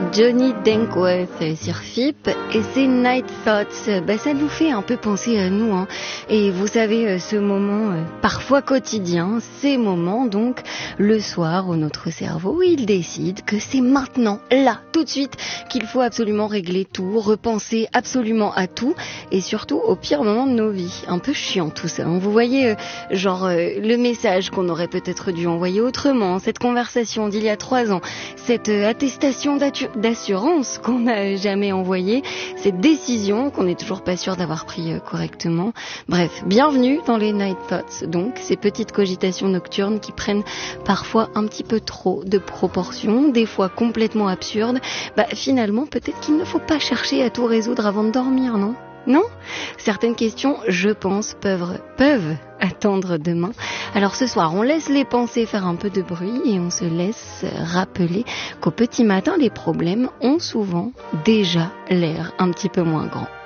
Johnny Dankworth sur FIP et ces Night Thoughts, ça nous fait un peu penser à nous, hein. Et vous savez, ce moment parfois quotidien, ces moments donc le soir où notre cerveau il décide que c'est maintenant, là, tout de suite, qu'il faut absolument régler tout, repenser absolument à tout et surtout au pire moment de nos vies. Un peu chiant tout ça, hein. Vous voyez, le message qu'on aurait peut-être dû envoyer autrement, cette conversation d'il y a 3 ans, cette attestation d'assurance qu'on n'a jamais envoyée, cette décision qu'on n'est toujours pas sûr d'avoir pris correctement. Bref, bienvenue dans les Night Thoughts, donc ces petites cogitations nocturnes qui prennent parfois un petit peu trop de proportions, des fois complètement absurdes. Finalement, peut-être qu'il ne faut pas chercher à tout résoudre avant de dormir, non ? Non ? Certaines questions, je pense, peuvent attendre demain. Alors ce soir, on laisse les pensées faire un peu de bruit et on se laisse rappeler qu'au petit matin, les problèmes ont souvent déjà l'air un petit peu moins grands.